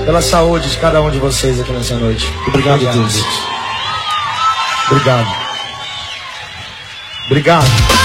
pela saúde de cada um de vocês aqui nessa noite. Obrigado, Deus. Obrigado. Obrigado.